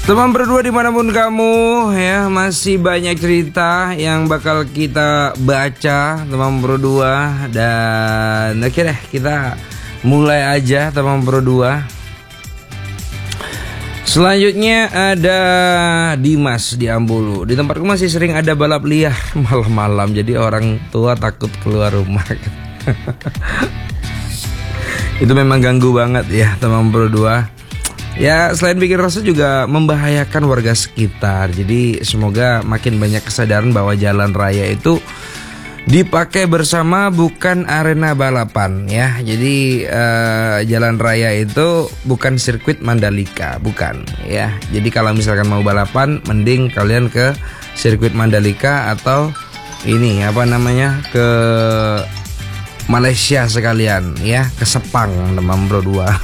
Teman berdua dimanapun kamu ya, masih banyak cerita yang bakal kita baca teman berdua. Dan oke deh, kita mulai aja teman berdua. Selanjutnya ada Dimas di Ambulu. Di tempatku masih sering ada balap liar malam-malam, jadi orang tua takut keluar rumah. Itu memang ganggu banget ya teman berdua. Ya, selain bikin resah juga membahayakan warga sekitar. Jadi semoga makin banyak kesadaran bahwa jalan raya itu dipakai bersama, bukan arena balapan ya. Jadi jalan raya itu bukan sirkuit Mandalika, bukan ya. Jadi kalau misalkan mau balapan, mending kalian ke sirkuit Mandalika atau ini apa namanya, ke Malaysia sekalian ya, ke Sepang teman berdua.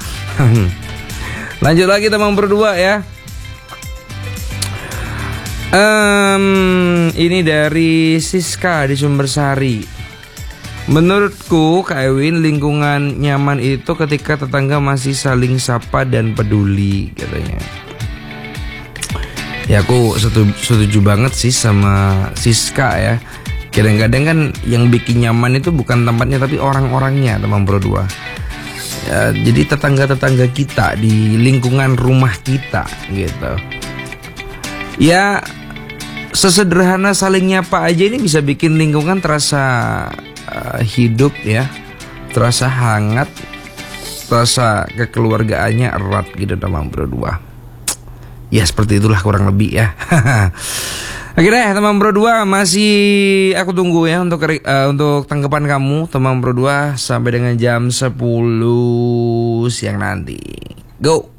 Lanjut lagi teman berdua ya. Ini dari Siska di Sumbersari. Menurutku Kak Ewin, lingkungan nyaman itu ketika tetangga masih saling sapa dan peduli katanya. Ya aku setuju banget sih sama Siska ya. Kadang-kadang kan yang bikin nyaman itu bukan tempatnya tapi orang-orangnya teman berdua. Ya, jadi tetangga-tetangga kita di lingkungan rumah kita gitu. Ya sesederhana saling nyapa aja ini bisa bikin lingkungan terasa hidup ya, terasa hangat, terasa kekeluargaannya erat gitu teman berdua. Ya seperti itulah kurang lebih ya. Akhirnya teman berdua, masih aku tunggu ya untuk tanggapan kamu teman berdua sampai dengan jam 10 siang nanti. Go.